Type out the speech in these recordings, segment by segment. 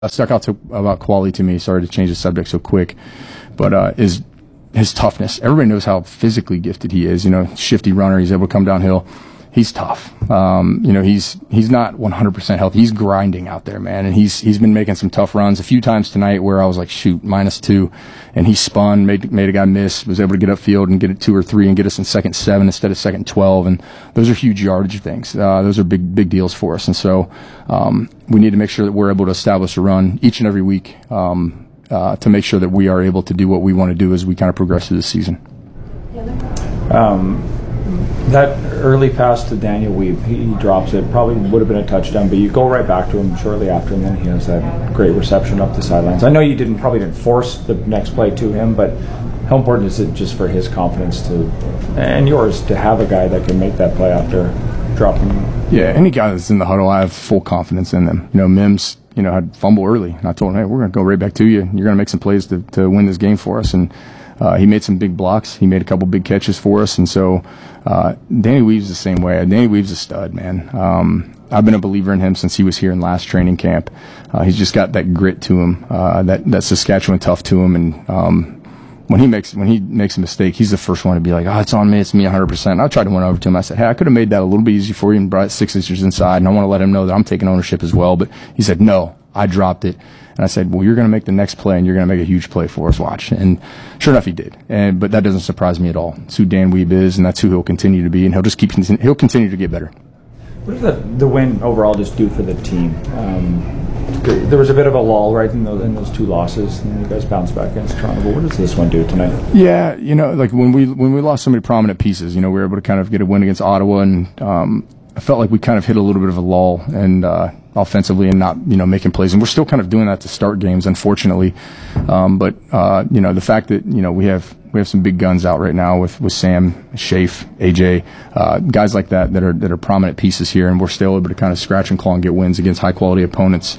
stuck out about Quali to me, sorry to change the subject so quick, but is his toughness. Everybody knows how physically gifted he is. Shifty runner. He's able to come downhill. He's tough. He's not 100% healthy. He's grinding out there, man. And he's been making some tough runs a few times tonight where I was like, shoot, -2. And he spun, made a guy miss, was able to get upfield and get it 2 or 3 and get us in second 7 instead of second 12. And those are huge yardage things. Those are big deals for us. And so, we need to make sure that we're able to establish a run each and every week, to make sure that we are able to do what we want to do as we kind of progress through the season. That early pass to Daniel Weeb, he drops it, probably would have been a touchdown, but you go right back to him shortly after, and then he has that great reception up the sidelines. I know you probably didn't force the next play to him, but how important is it just for his confidence and yours to have a guy that can make that play after dropping? Yeah, any guy that's in the huddle, I have full confidence in them. Mims, had fumble early, and I told him, hey, we're going to go right back to you. You're going to make some plays to win this game for us, and he made some big blocks. He made a couple big catches for us. And so Danny Weave's the same way. Danny Weave's a stud, man. I've been a believer in him since he was here in last training camp. He's just got that grit to him, that Saskatchewan tough to him. And when he makes a mistake, he's the first one to be like, it's on me, it's me 100%. I tried to went over to him. I said, hey, I could have made that a little bit easy for you and brought it 6 inches inside, and I want to let him know that I'm taking ownership as well. But he said, no, I dropped it. And I said, well, you're going to make the next play, and you're going to make a huge play for us. Watch. And sure enough, he did. But that doesn't surprise me at all. It's who Dan Weeb is, and that's who he'll continue to be, and he'll continue to get better. What does the win overall just do for the team? There was a bit of a lull, right, in those 2 losses, and then you guys bounced back against Toronto. But what does this one do tonight? Yeah, like when we lost so many prominent pieces, we were able to kind of get a win against Ottawa, and I felt like we kind of hit a little bit of a lull and offensively and not making plays, and we're still kind of doing that to start games, unfortunately. But the fact that we have some big guns out right now with Sam, Shafe, AJ, guys like that are prominent pieces here, and we're still able to kind of scratch and claw and get wins against high quality opponents.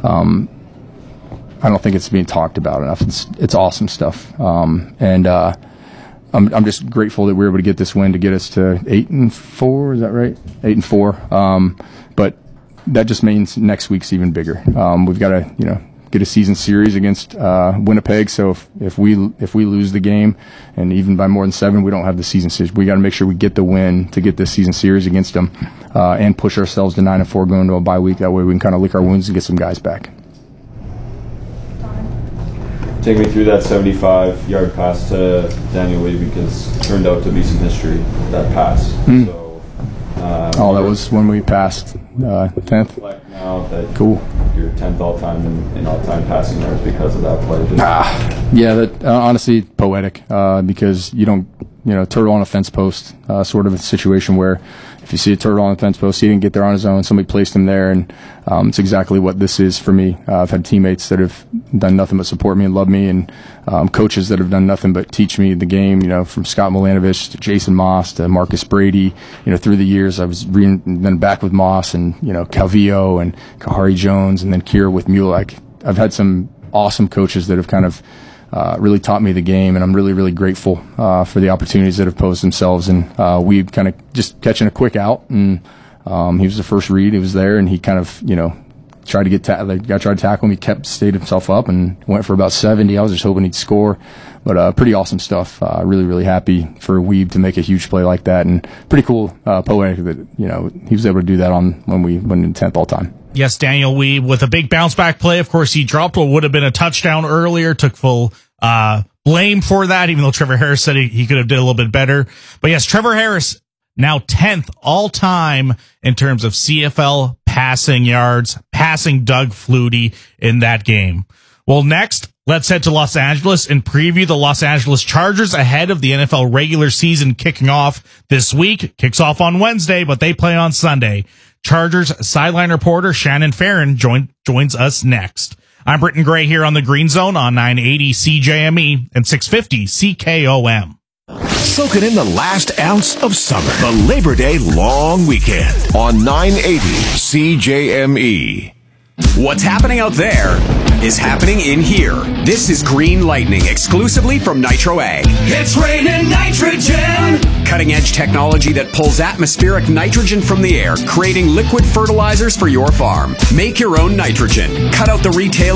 I don't think it's being talked about enough. It's awesome stuff, and I'm just grateful that we were able to get this win to get us to 8-4. Is that right? 8-4. But that just means next week's even bigger. We've got to get a season series against Winnipeg. So if we lose the game, and even by more than 7, we don't have the season series. We got to make sure we get the win to get this season series against them, and push ourselves to 9-4 going to a bye week. That way we can kind of lick our wounds and get some guys back. Take me through that 75-yard pass to Daniel Weeb, because it turned out to be some history, that pass. So, that was when we passed 10th. Now that cool. You're 10th all-time in all-time passing yards because of that play. Yeah, that honestly poetic, because you don't, turtle on a fence post, sort of a situation where if you see a turtle on a fence post, he didn't get there on his own, somebody placed him there, and it's exactly what this is for me. I've had teammates that have done nothing but support me and love me, and coaches that have done nothing but teach me the game, from Scott Milanovich to Jason Moss to Marcus Brady. Through the years, I was then back with Moss and, Calvillo and Kahari Jones, and then Kira with Mulek. I've had some awesome coaches that have kind of really taught me the game, and I'm really, really grateful for the opportunities that have posed themselves. And we kind of just catching a quick out, and he was the first read. He was there, and he kind of, tried to tried to tackle him. He stayed himself up and went for about 70. I was just hoping he'd score, but pretty awesome stuff. Really, really happy for Weeb to make a huge play like that, and pretty cool, poetic that he was able to do that when we went in 10th all time. Yes, Daniel Weeb with a big bounce back play. Of course, he dropped what would have been a touchdown earlier, took full blame for that, even though Trevor Harris said he could have did a little bit better. But yes, Trevor Harris now 10th all time in terms of CFL passing yards, passing Doug Flutie in that game. Well, next, let's head to Los Angeles and preview the Los Angeles Chargers ahead of the NFL regular season kicking off this week. Kicks off on Wednesday, but they play on Sunday. Chargers sideline reporter Shannon Farron joins us next. I'm Britton Gray here on the Green Zone on 980 CJME and 650 CKOM. Soaking in the last ounce of summer. The Labor Day long weekend on 980 CJME. What's happening out there is happening in here. This is Green Lightning, exclusively from Nitro Ag. It's raining nitrogen! Cutting-edge technology that pulls atmospheric nitrogen from the air, creating liquid fertilizers for your farm. Make your own nitrogen. Cut out the retail